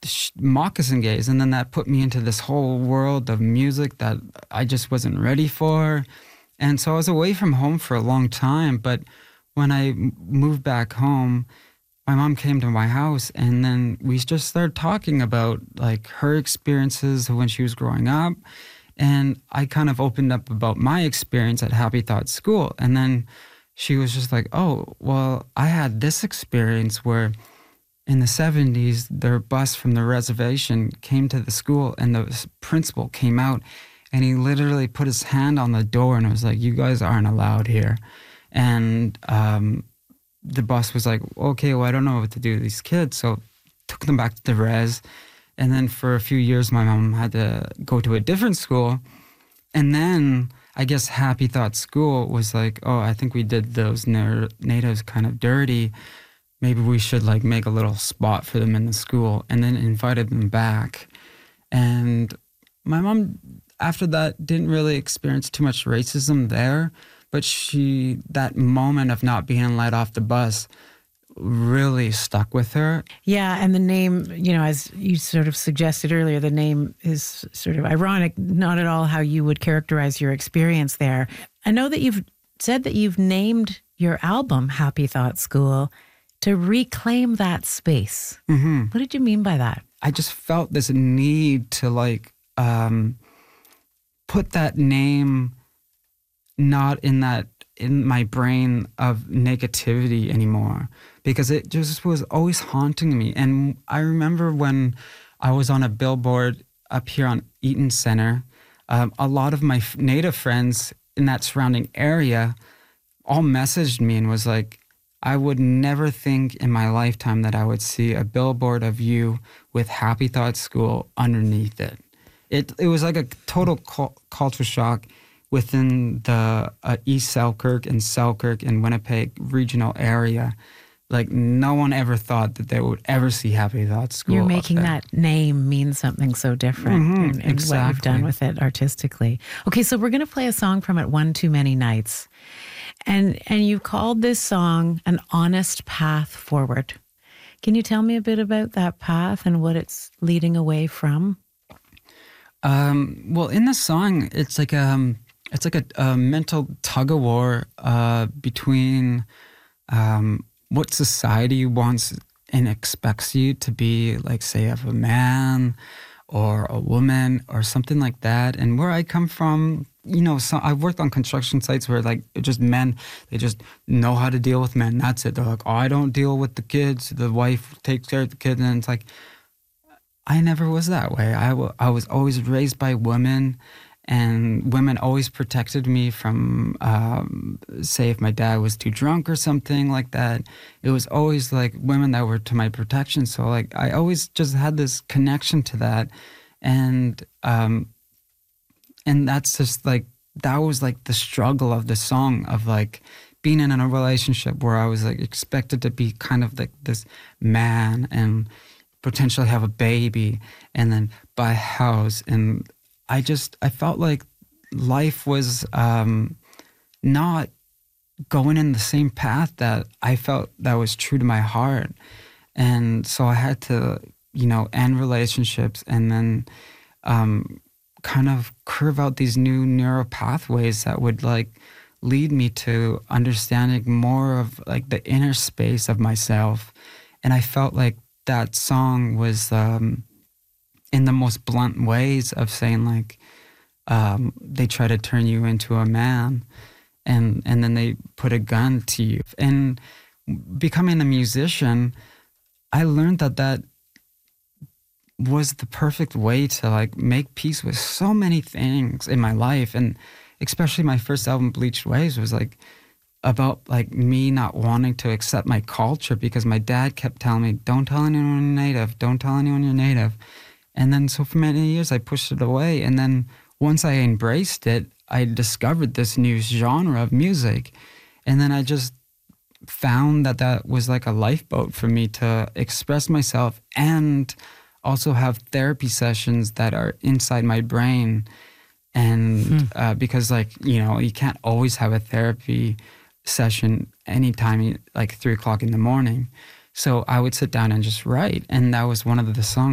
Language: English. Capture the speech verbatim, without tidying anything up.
sh- moccasin gaze. And then that put me into this whole world of music that I just wasn't ready for. And so I was away from home for a long time. But when I m- moved back home, my mom came to my house, and then we just started talking about like her experiences when she was growing up. And I kind of opened up about my experience at Happy Thought School. And then she was just like, oh, well, I had this experience where in the seventies, their bus from the reservation came to the school, and the principal came out, and he literally put his hand on the door and was like, you guys aren't allowed here. And um, the boss was like, okay, well, I don't know what to do with these kids. So took them back to the res. And then for a few years, my mom had to go to a different school. And then I guess Happy Thought School was like, oh, I think we did those na- natives kind of dirty. Maybe we should like make a little spot for them in the school, and then invited them back. And my mom, after that, didn't really experience too much racism there. But she, that moment of not being let off the bus really stuck with her. Yeah, and the name, you know, as you sort of suggested earlier, the name is sort of ironic, not at all how you would characterize your experience there. I know that you've said that you've named your album Happy Thought School to reclaim that space. Mm-hmm. What did you mean by that? I just felt this need to like um, put that name not in that in my brain of negativity anymore, because it just was always haunting me. And I remember when I was on a billboard up here on Eaton Center, um, a lot of my f- Native friends in that surrounding area all messaged me and was like, I would never think in my lifetime that I would see a billboard of you with Happy Thought School underneath it. It it was like a total cu- culture shock within the uh, East Selkirk and Selkirk and Winnipeg regional area. Like, no one ever thought that they would ever see Happy Thought School. You're making that name mean something so different mm-hmm, in, in exactly. what you've done with it artistically. Okay, so we're going to play a song from it, One Too Many Nights. And, and you called this song An Honest Path Forward. Can you tell me a bit about that path and what it's leading away from? Um, well, in the song, it's like um, it's like a, a mental tug of war uh, between um, what society wants and expects you to be, like, say, of a man or a woman or something like that. And where I come from, you know, so I've worked on construction sites where, like, it just men, they just know how to deal with men. That's it. They're like, oh, I don't deal with the kids. The wife takes care of the kids. And it's like, I never was that way. I, w- I was always raised by women, and women always protected me from, um, say, if my dad was too drunk or something like that. It was always like women that were to my protection. So, like, I always just had this connection to that. And, um, and that's just like, that was like the struggle of the song, of like being in a relationship where I was like expected to be kind of like this man and potentially have a baby and then buy a house. And I just, I felt like life was um, not going in the same path that I felt that was true to my heart. And so I had to, you know, end relationships and then um, kind of curve out these new neural pathways that would like lead me to understanding more of like the inner space of myself. And I felt like that song was um, in the most blunt ways of saying like, um, they try to turn you into a man and, and then they put a gun to you. And becoming a musician, I learned that that was the perfect way to like make peace with so many things in my life. And especially my first album, Bleached Waves, was like about like me not wanting to accept my culture because my dad kept telling me, don't tell anyone you're native, don't tell anyone you're native. And then so for many years I pushed it away. And then once I embraced it, I discovered this new genre of music. And then I just found that that was like a lifeboat for me to express myself and also have therapy sessions that are inside my brain. And hmm. uh, because like, you know, you can't always have a therapy session anytime, like three o'clock in the morning. So I would sit down and just write. And that was one of the songs